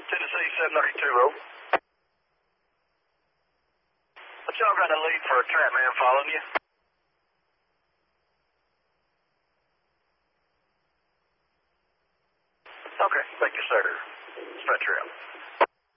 Tennessee 732. What y'all got a lead for a trap man following you? Okay, thank you, sir. Stretch her out.